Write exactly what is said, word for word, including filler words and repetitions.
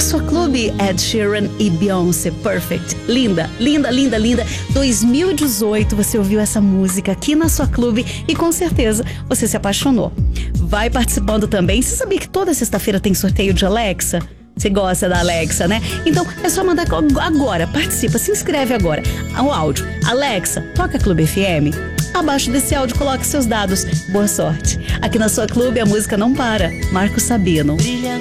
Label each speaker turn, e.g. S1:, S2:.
S1: sua clube, Ed Sheeran e Beyoncé, Perfect. Linda, linda, linda, linda. dois mil e dezoito você ouviu essa música aqui na sua clube e com certeza você se apaixonou. Vai participando também. Você sabia que toda sexta-feira tem sorteio de Alexa? Você gosta da Alexa, né? Então é só mandar agora, participa, se inscreve agora. O áudio, Alexa, toca Clube F M. Abaixo desse áudio coloque seus dados. Boa sorte. Aqui na sua clube a música não para. Marco Sabino.
S2: Brilha